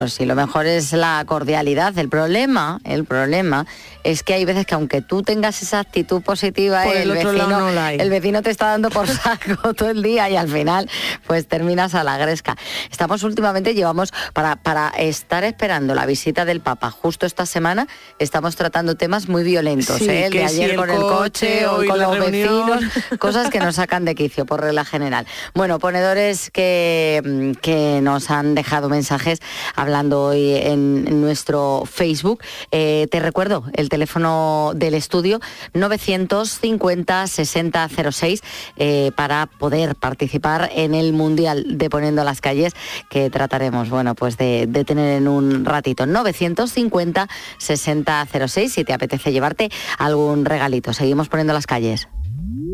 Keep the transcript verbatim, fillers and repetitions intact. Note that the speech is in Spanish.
Sí, lo mejor es la cordialidad. El problema, el problema es que hay veces que aunque tú tengas esa actitud positiva, por el, el, otro vecino, lado no la hay. el vecino te está dando por saco todo el día y al final pues terminas a la gresca. Estamos últimamente, llevamos para, para estar esperando la visita del Papa justo esta semana, estamos tratando temas muy violentos, sí, ¿eh? El de ayer si el con el coche, hoy con los reunión. vecinos, cosas que nos sacan de quicio por regla general. Bueno, ponedores que, que nos han dejado mensajes hablando hoy en nuestro Facebook. Eh, te recuerdo el teléfono del estudio novecientos cincuenta sesenta cero seis eh, para poder participar en el Mundial de Poniendo las Calles que trataremos, bueno, pues de, de tener en un ratito. novecientos cincuenta sesenta cero seis si te apetece llevarte algún regalito. Seguimos poniendo las calles.